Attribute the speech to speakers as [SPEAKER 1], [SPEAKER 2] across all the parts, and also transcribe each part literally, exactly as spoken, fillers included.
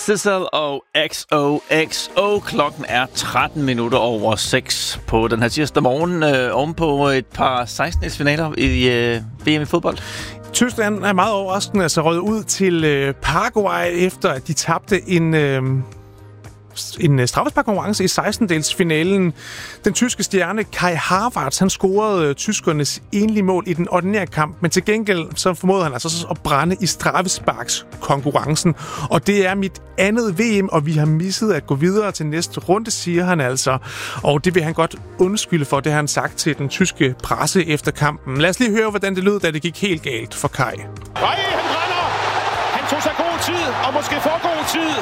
[SPEAKER 1] Sizzle og X O X O. Klokken er tretten minutter over seks på den her tirsdag morgen, øh, oven på et par seksten-finaler i øh, V M i fodbold.
[SPEAKER 2] Tyskland er meget overraskende, altså røget ud til øh, Paraguay, efter at de tabte en... Øh En straffesparkkonkurrence i sekstendedelsfinalen. Den tyske stjerne Kai Havertz, han scorede øh, tyskernes enlige mål i den ordinære kamp, men til gengæld så formåede han altså at brænde i straffesparkskonkurrencen. Og det er mit andet V M, og vi har misset at gå videre til næste runde, siger han altså. Og det vil han godt undskylde for, det har han sagt til den tyske presse efter kampen. Lad os lige høre, hvordan det lød, da det gik helt galt for Kai.
[SPEAKER 3] Nej, han brænder! Han tog sig god tid, og måske for god tid.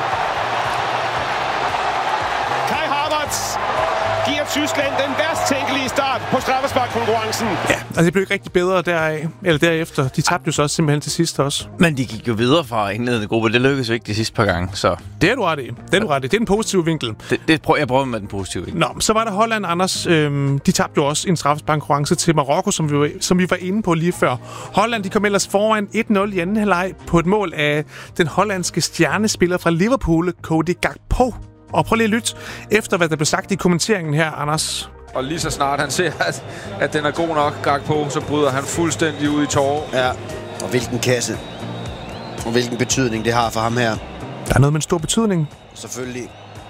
[SPEAKER 3] Kai Havertz giver Tyskland den værst tænkelige start på straffesparkkonkurrencen.
[SPEAKER 2] Ja, altså det blev ikke rigtig bedre deraf, eller derefter. De tabte jo så også simpelthen til sidst også.
[SPEAKER 1] Men de gik jo videre fra indledende gruppe. Det lykkedes jo ikke de sidste par gange, så...
[SPEAKER 2] Det er du ret i. Det er du ret i. Det er den positive vinkel.
[SPEAKER 1] Det, det prøver, jeg prøver med den positive vinkel.
[SPEAKER 2] Nå, så var der Holland, Anders. Øhm, de tabte jo også en straffesparkkonkurrence til Marokko, som vi, var, som vi var inde på lige før. Holland, de kom ellers foran et nul i anden halvleg på et mål af den hollandske stjernespiller fra Liverpool, Cody Gakpo. Og prøv lige at lytte efter, hvad der blev sagt i kommenteringen her, Anders.
[SPEAKER 4] Og lige så snart han ser, at, at den er god nok, Gakpo, så bryder han fuldstændig ud i tårer.
[SPEAKER 5] Ja, og hvilken kasse. Og hvilken betydning det har for ham her.
[SPEAKER 2] Der er noget med en stor betydning.
[SPEAKER 5] Selvfølgelig.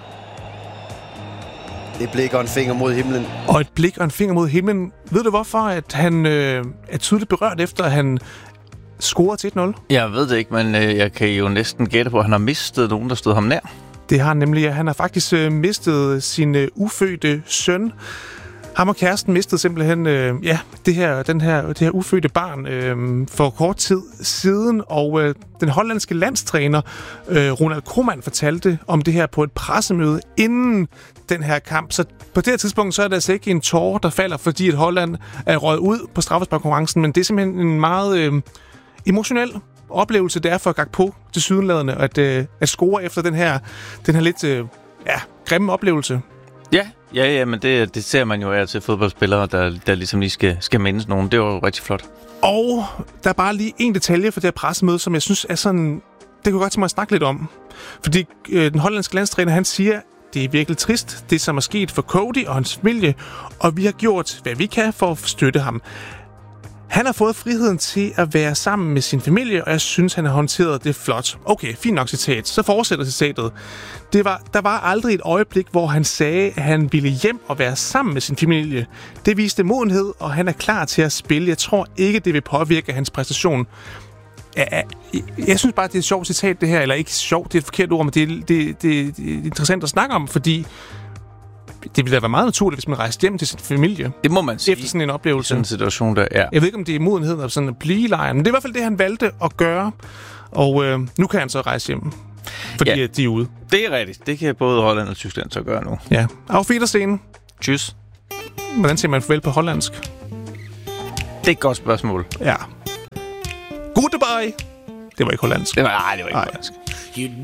[SPEAKER 5] Et blik og en finger mod himlen.
[SPEAKER 2] Og et blik og en finger mod himlen. Ved du hvorfor, at han øh, er tydeligt berørt efter, at han scorer til et nul?
[SPEAKER 1] Jeg ved det ikke, men øh, jeg kan jo næsten gætte på, at han har mistet nogen, der stod ham nær.
[SPEAKER 2] Det har han nemlig. Han har faktisk øh, mistet sin øh, ufødte søn. Ham og kæresten mistede simpelthen øh, ja, det her, den her, det her ufødte barn øh, for kort tid siden. Og øh, den hollandske landstræner øh, Ronald Koeman fortalte om det her på et pressemøde inden den her kamp. Så på det her tidspunkt så er det altså ikke en tårer, der falder, fordi at Holland er røget ud på straffesparkkonkurrencen. Men det er simpelthen en meget øh, emotionel oplevelse, det er for Gakpo til sydenladende at, øh, at score efter den her, den her lidt øh, ja, grimme oplevelse.
[SPEAKER 1] Ja, ja, ja, men det, det ser man jo af til fodboldspillere, der, der ligesom lige skal, skal mindes nogen. Det var jo rigtig flot.
[SPEAKER 2] Og der er bare lige en detalje for det her pressemøde, som jeg synes er sådan... Det kunne jeg godt tænke mig at snakke lidt om. Fordi øh, den hollandske landstræner, han siger, det er virkelig trist, det som er sket for Cody og hans familie, og vi har gjort, hvad vi kan for at støtte ham. Han har fået friheden til at være sammen med sin familie, og jeg synes, han har håndteret det flot. Okay, fint nok citat. Så fortsætter citatet. Det var, der var aldrig et øjeblik, hvor han sagde, at han ville hjem og være sammen med sin familie. Det viste modenhed, og han er klar til at spille. Jeg tror ikke, det vil påvirke hans præstation. Jeg, jeg, jeg synes bare, det er et sjovt citat, det her. Eller ikke sjovt, det er et forkert ord, men det er, det, det, det er interessant at snakke om, fordi... Det ville da være meget naturligt, hvis man rejste hjem til sin familie.
[SPEAKER 1] Det må man sige.
[SPEAKER 2] Efter sådan en oplevelse.
[SPEAKER 1] Sådan en situation, der er.
[SPEAKER 2] Jeg ved ikke, om det er modenhed og sådan at blive i lejren, men det er i hvert fald det, han valgte at gøre. Og øh, nu kan han så rejse hjem, fordi ja, de er ude.
[SPEAKER 1] Det er rigtigt. Det kan både Holland og Tyskland så gøre nu.
[SPEAKER 2] Ja. Auf Wiedersehen.
[SPEAKER 1] Tschüss.
[SPEAKER 2] Hvordan siger man farvel på hollandsk?
[SPEAKER 1] Det er et godt spørgsmål.
[SPEAKER 2] Ja. Goodbye. Det var ikke hollandsk.
[SPEAKER 1] Det var, nej, det var ikke nej. hollandsk.